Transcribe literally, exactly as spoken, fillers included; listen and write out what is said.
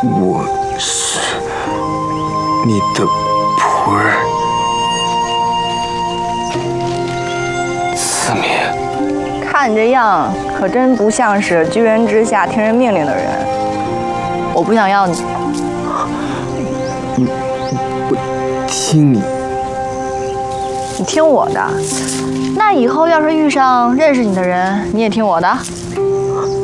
我是你的仆人，思敏。 看你这样，可真不像是居人之下听人命令的人。我不想要你。 你，我听你。 你听我的。那以后要是遇上认识你的人，你也听我的。